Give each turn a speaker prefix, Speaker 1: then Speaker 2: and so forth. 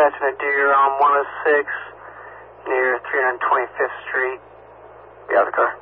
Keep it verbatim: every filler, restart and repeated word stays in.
Speaker 1: dispatching a deer on one oh six near three hundred twenty-fifth Street. Be out of the car.